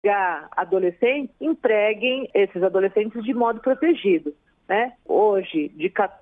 adolescentes, empreguem esses adolescentes de modo protegido. Né? Hoje,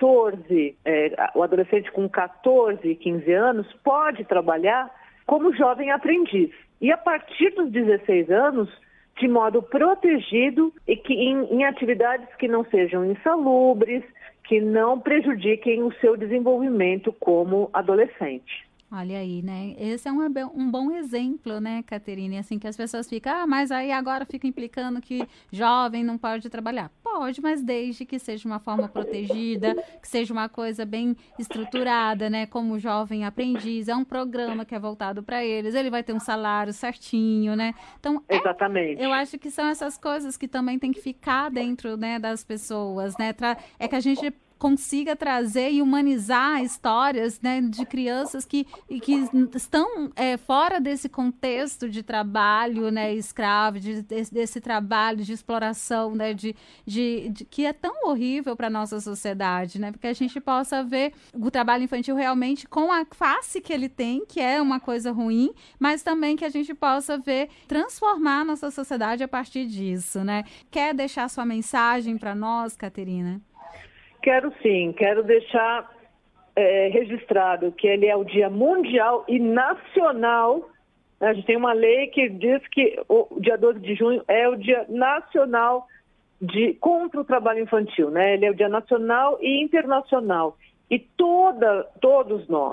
o adolescente com 14, 15 anos pode trabalhar como jovem aprendiz. E a partir dos 16 anos, de modo protegido e que em atividades que não sejam insalubres, que não prejudiquem o seu desenvolvimento como adolescente. Olha aí, né? Esse é um bom exemplo, né, Caterine? Assim, que as pessoas ficam, mas aí agora fica implicando que jovem não pode trabalhar. Pode, mas desde que seja uma forma protegida, que seja uma coisa bem estruturada, né? Como jovem aprendiz, é um programa que é voltado para eles, ele vai ter um salário certinho, né? Então, exatamente. Eu acho que são essas coisas que também tem que ficar dentro, né, das pessoas, né? É que a gente consiga trazer e humanizar histórias, né, de crianças que estão fora desse contexto de trabalho, né, escravo, desse trabalho de exploração, né, que é tão horrível para a nossa sociedade, né, porque a gente possa ver o trabalho infantil realmente com a face que ele tem, que é uma coisa ruim, mas também que a gente possa ver transformar a nossa sociedade a partir disso, né. Quer deixar sua mensagem para nós, Caterina? Quero sim, quero deixar registrado que ele é o Dia Mundial e Nacional. A gente tem uma lei que diz que o dia 12 de junho é o Dia Nacional contra o trabalho infantil, né? Ele é o Dia Nacional e Internacional. E todos nós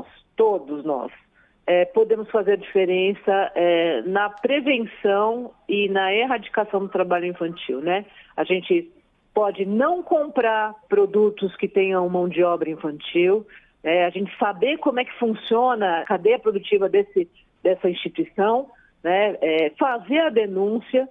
podemos fazer diferença na prevenção e na erradicação do trabalho infantil, né? A gente pode não comprar produtos que tenham mão de obra infantil, a gente saber como é que funciona a cadeia produtiva dessa instituição, né? Fazer a denúncia,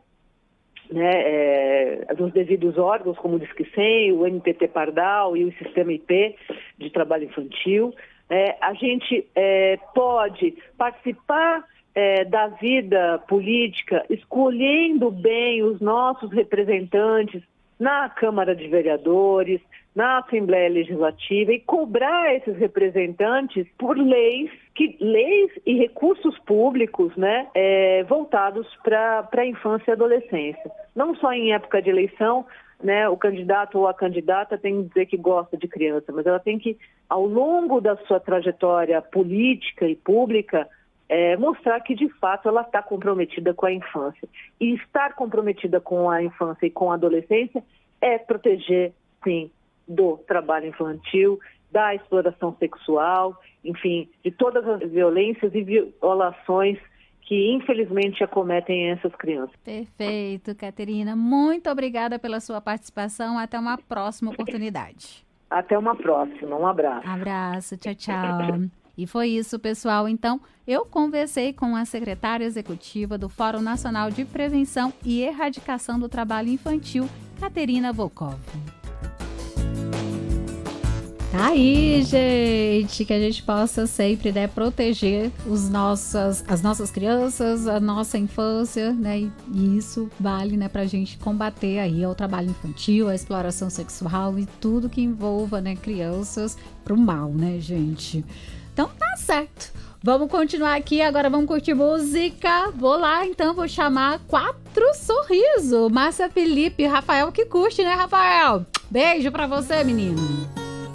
né? Dos devidos órgãos, como o Disque 100, o NPT Pardal e o Sistema IP de Trabalho Infantil. A gente pode participar da vida política, escolhendo bem os nossos representantes na Câmara de Vereadores, na Assembleia Legislativa e cobrar esses representantes por leis e recursos públicos, né, voltados para a infância e adolescência. Não só em época de eleição, né, o candidato ou a candidata tem que dizer que gosta de criança, mas ela tem que, ao longo da sua trajetória política e pública, mostrar que, de fato, ela está comprometida com a infância. E estar comprometida com a infância e com a adolescência é proteger, sim, do trabalho infantil, da exploração sexual, enfim, de todas as violências e violações que, infelizmente, acometem essas crianças. Perfeito, Caterina. Muito obrigada pela sua participação. Até uma próxima oportunidade. Até uma próxima. Um abraço. Abraço. Tchau, tchau. E foi isso, pessoal. Então, eu conversei com a secretária executiva do Fórum Nacional de Prevenção e Erradicação do Trabalho Infantil, Caterina Volkov. Tá aí, gente, que a gente possa sempre, né, proteger as nossas crianças, a nossa infância, né, e isso vale, né, pra gente combater aí o trabalho infantil, a exploração sexual e tudo que envolva, né, crianças pro mal, né, gente. Então tá certo. Vamos continuar aqui, agora vamos curtir música. Vou lá, então, vou chamar Quatro Sorrisos. Márcia Felipe, Rafael que curte, né, Rafael? Beijo pra você, menino.